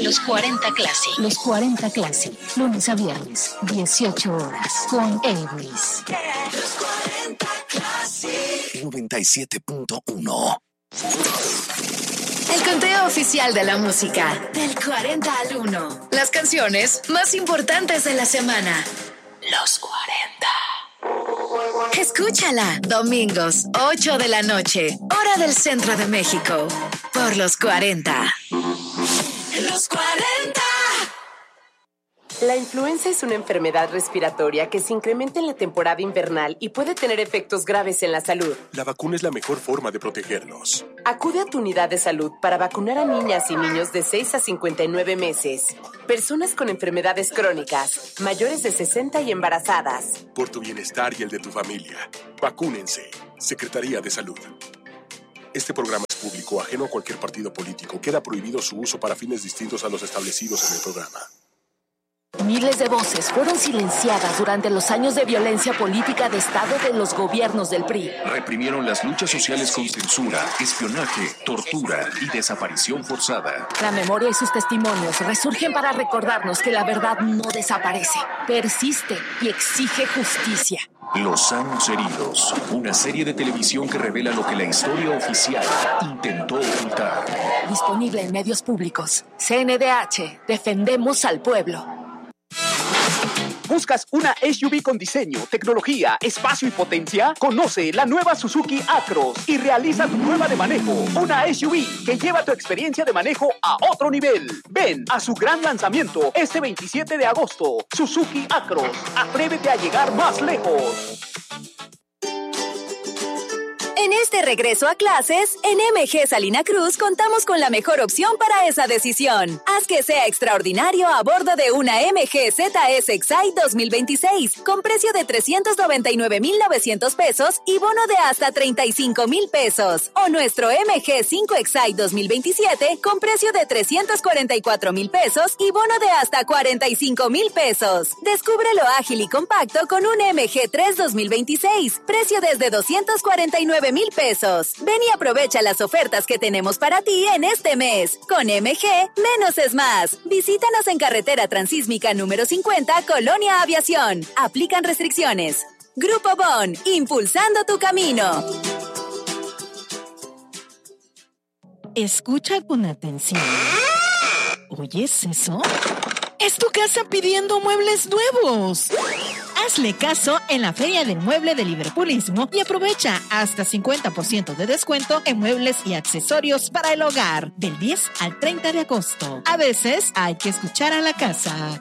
Los 40 Classic. Los 40 Classic. Lunes a viernes, 18 horas. Con Elvis. Los 40 Classic. 97.1. El conteo oficial de la música. Del 40 al 1. Las canciones más importantes de la semana. Los 40. Escúchala. Domingos, 8 de la noche. Hora del centro de México. Por los 40. Los 40. La influenza es una enfermedad respiratoria que se incrementa en la temporada invernal y puede tener efectos graves en la salud. La vacuna es la mejor forma de protegernos. Acude a tu unidad de salud para vacunar a niñas y niños de 6 a 59 meses, personas con enfermedades crónicas, mayores de 60 y embarazadas. Por tu bienestar y el de tu familia, vacúnense. Secretaría de Salud. Este programa es público, ajeno a cualquier partido político. Queda prohibido su uso para fines distintos a los establecidos en el programa. Miles de voces fueron silenciadas durante los años de violencia política de Estado de los gobiernos del PRI. Reprimieron las luchas sociales con censura, espionaje, tortura y desaparición forzada. La memoria y sus testimonios resurgen para recordarnos que la verdad no desaparece, persiste y exige justicia. Los años heridos, una serie de televisión que revela lo que la historia oficial intentó ocultar. Disponible en medios públicos. CNDH, defendemos al pueblo. ¿Buscas una SUV con diseño, tecnología, espacio y potencia? Conoce la nueva Suzuki Acros y realiza tu prueba de manejo. Una SUV que lleva tu experiencia de manejo a otro nivel. Ven a su gran lanzamiento este 27 de agosto. Suzuki Acros. Atrévete a llegar más lejos. En este regreso a clases, en MG Salina Cruz contamos con la mejor opción para esa decisión. Haz que sea extraordinario a bordo de una MG ZS Excite 2026 con precio de 399,900 pesos y bono de hasta 35,000 pesos. O nuestro MG 5 Excite 2027 con precio de 344,000 pesos y bono de hasta 45,000 pesos. Descúbrelo ágil y compacto con un MG 3 2026. Precio desde 249,000 pesos. Ven y aprovecha las ofertas que tenemos para ti en este mes. Con MG, menos es más. Visítanos en carretera transísmica número 50, Colonia Aviación. Aplican restricciones. Grupo Bon, impulsando tu camino. Escucha con atención. ¿Oyes eso? ¡Es tu casa pidiendo muebles nuevos! Hazle caso en la Feria del Mueble de Liverpoolismo y aprovecha hasta 50% de descuento en muebles y accesorios para el hogar del 10 al 30 de agosto. A veces hay que escuchar a la casa.